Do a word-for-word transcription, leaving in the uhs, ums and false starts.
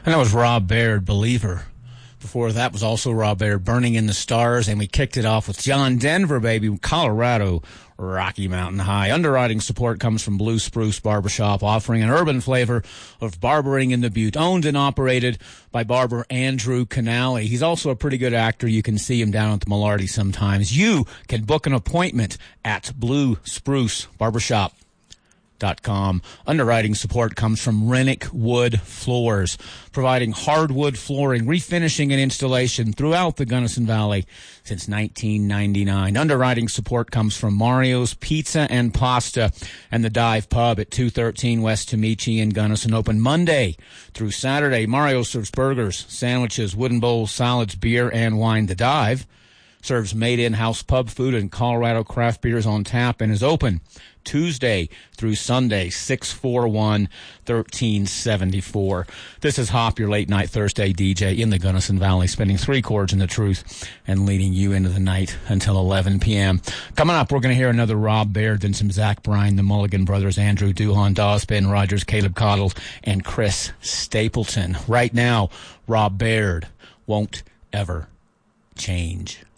And that was Rob Baird, Believer. Before that was also Rob Baird, Burning in the Stars. And we kicked it off with John Denver, baby, Colorado, Rocky Mountain High. Underwriting support comes from Blue Spruce Barbershop, offering an urban flavor of barbering in the Butte. Owned and operated by barber Andrew Canale. He's also a pretty good actor. You can see him down at the Malarty sometimes. You can book an appointment at Blue Spruce Barbershop. Dot com. Underwriting support comes from Rennick Wood Floors, providing hardwood flooring, refinishing, and installation throughout the Gunnison Valley since nineteen ninety-nine. Underwriting support comes from Mario's Pizza and Pasta and the Dive Pub at two thirteen West Tamichi in Gunnison, open Monday through Saturday. Mario serves burgers, sandwiches, wooden bowls, salads, beer, and wine. The Dive serves made in-house pub food and Colorado craft beers on tap and is open Tuesday through Sunday, six four one, one three seven four. This is Hop, your late-night Thursday D J in the Gunnison Valley, spinning three chords in the truth and leading you into the night until eleven p.m. Coming up, we're going to hear another Rob Baird, then some Zach Bryan, the Mulligan Brothers, Andrew Duhon, Dawes, Ben Rogers, Caleb Coddle, and Chris Stapleton. Right now, Rob Baird, Won't Ever Change.